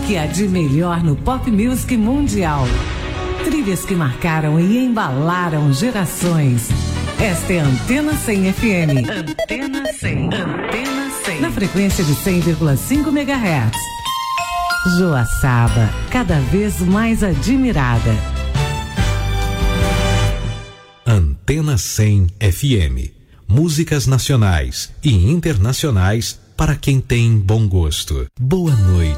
que há de melhor no pop music mundial. Trilhas que marcaram e embalaram gerações. Esta é a Antena 100 FM. Antena 100. Antena 100. Na frequência de 100,5 MHz. Joaçaba, cada vez mais admirada. Antena 100 FM. Músicas nacionais e internacionais para quem tem bom gosto. Boa noite.